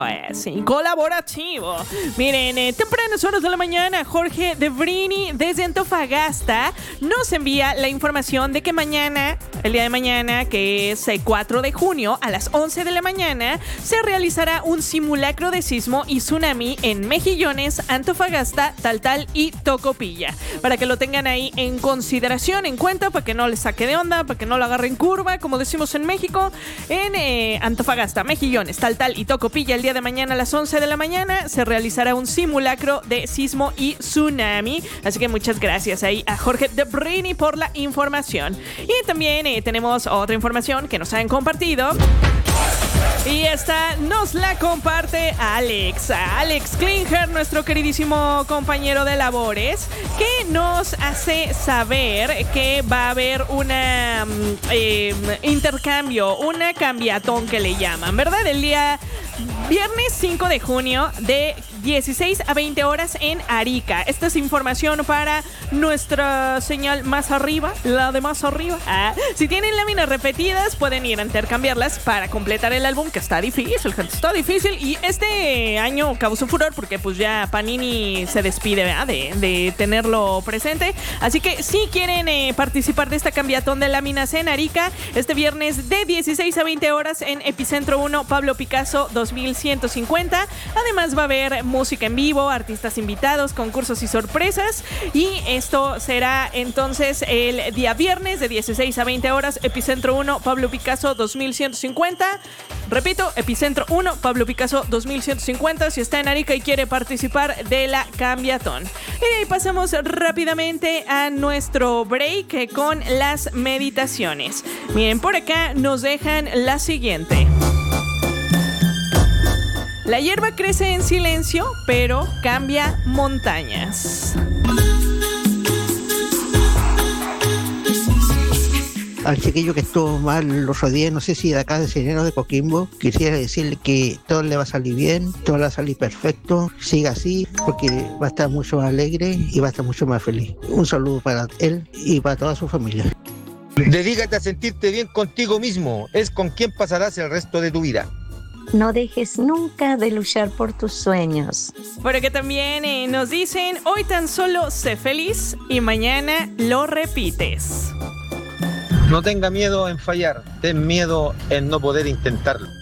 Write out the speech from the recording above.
Sí, colaborativo. Miren, tempranas horas de la mañana, Jorge de Brini desde Antofagasta nos envía la información de que mañana, el día de mañana, que es 4 de junio, a las 11 de la mañana, se realizará un simulacro de sismo y tsunami en Mejillones, Antofagasta, Taltal y Tocopilla. Para que lo tengan ahí en consideración, en cuenta, para que no les saque de onda, para que no lo agarren curva, como decimos en México, en Antofagasta, Mejillones, Taltal y Tocopilla, el día de mañana a las 11 de la mañana se realizará un simulacro de sismo y tsunami. Así que muchas gracias ahí a Jorge de Brini por la información. Y también tenemos otra información que nos han compartido. Y esta nos la comparte Alex Klinger, nuestro queridísimo compañero de labores, que nos hace saber que va a haber una intercambio, una cambiatón que le llaman, ¿verdad? El día viernes 5 de junio de 16 a 20 horas en Arica. Esta es información para nuestra señal más arriba, la de más arriba. Si tienen láminas repetidas, pueden ir a intercambiarlas para completar el álbum, que está difícil, gente, está difícil. Y este año causó furor porque pues ya Panini se despide, ¿verdad? de tenerlo presente. Así que si quieren participar de esta cambiatón de láminas en Arica, este viernes de 16 a 20 horas en Epicentro 1, Pablo Picasso 2150. Además va a haber música en vivo, artistas invitados, concursos y sorpresas. Y esto será entonces el día viernes de 16 a 20 horas, Epicentro 1, Pablo Picasso 2150. Repito, Epicentro 1, Pablo Picasso 2150, si está en Arica y quiere participar de la cambiatón. Y pasamos rápidamente a nuestro break con las meditaciones. Miren, por acá nos dejan la siguiente. La hierba crece en silencio, pero cambia montañas. Al chiquillo que estuvo mal los otros días, no sé si de acá de Cenero de Coquimbo, quisiera decirle que todo le va a salir bien, todo le va a salir perfecto, siga así, porque va a estar mucho más alegre y va a estar mucho más feliz. Un saludo para él y para toda su familia. Dedícate a sentirte bien contigo mismo, es con quien pasarás el resto de tu vida. No dejes nunca de luchar por tus sueños. Por acá también nos dicen, hoy tan solo sé feliz y mañana lo repites. No tenga miedo en fallar, ten miedo en no poder intentarlo.